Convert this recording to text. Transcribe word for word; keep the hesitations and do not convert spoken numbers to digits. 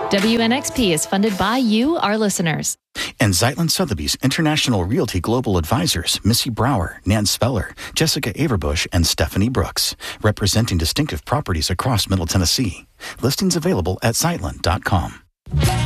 W N X P is funded by you, our listeners. And Zeitlin Sotheby's International Realty Global Advisors, Missy Brower, Nan Speller, Jessica Averbush, and Stephanie Brooks, representing distinctive properties across Middle Tennessee. Listings available at zeitlin dot com.